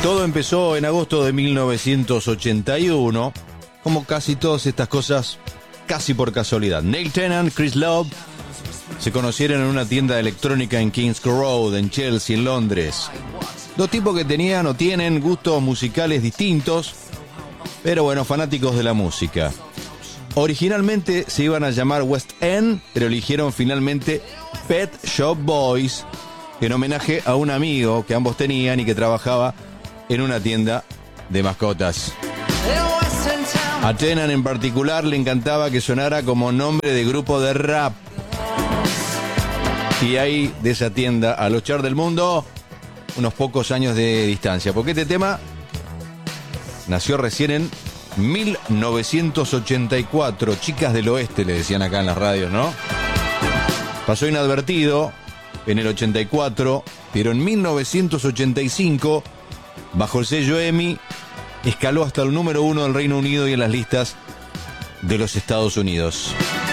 Todo empezó en agosto de 1981, como casi todas estas cosas, casi por casualidad. Neil Tennant, Chris Love se conocieron en una tienda de electrónica en King's Road, en Chelsea, en Londres. Dos tipos que tenían o tienen gustos musicales distintos, pero bueno, fanáticos de la música. Originalmente se iban a llamar West End, pero eligieron finalmente Pet Shop Boys, en homenaje a un amigo que ambos tenían y que trabajaba en una tienda de mascotas. A Tennant en particular le encantaba que sonara como nombre de grupo de rap. Y ahí, de esa tienda a los charts del mundo, unos pocos años de distancia. Porque este tema nació recién en 1984. Chicas del oeste, le decían acá en las radios, ¿no? Pasó inadvertido en el 84, pero en 1985, bajo el sello EMI, escaló hasta el número 1 del Reino Unido y en las listas de los Estados Unidos.